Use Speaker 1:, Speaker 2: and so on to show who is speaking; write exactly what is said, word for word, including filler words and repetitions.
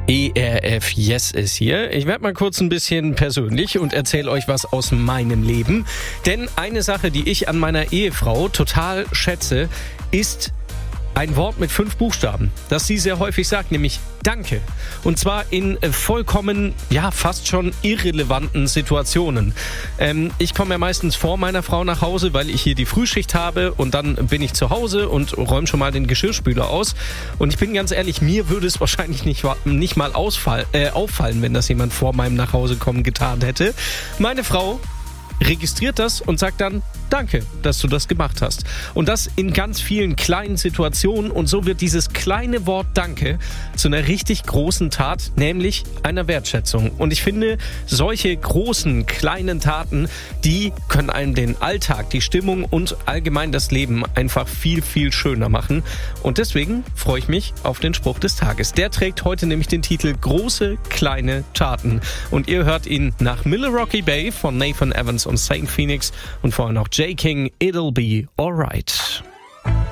Speaker 1: E R F Yes ist hier. Ich werde mal kurz ein bisschen persönlich und erzähle euch was aus meinem Leben. Denn eine Sache, die ich an meiner Ehefrau total schätze, ist ein Wort mit fünf Buchstaben, das sie sehr häufig sagt, nämlich Danke. Und zwar in vollkommen, ja, fast schon irrelevanten Situationen. Ähm, ich komme ja meistens vor meiner Frau nach Hause, weil ich hier die Frühschicht habe und dann bin ich zu Hause und räume schon mal den Geschirrspüler aus. Und ich bin ganz ehrlich, mir würde es wahrscheinlich nicht, nicht mal ausfall, äh, auffallen, wenn das jemand vor meinem Nachhausekommen getan hätte. Meine Frau registriert das und sagt dann, danke, dass du das gemacht hast. Und das in ganz vielen kleinen Situationen. Und so wird dieses kleine Wort Danke zu einer richtig großen Tat, nämlich einer Wertschätzung. Und ich finde, solche großen, kleinen Taten, die können einem den Alltag, die Stimmung und allgemein das Leben einfach viel, viel schöner machen. Und deswegen freue ich mich auf den Spruch des Tages. Der trägt heute nämlich den Titel Große, kleine Taten. Und ihr hört ihn nach Milwaukee Bay von Nathan Evans und Saint Phoenix und vorher noch J. King, It'll Be Alright.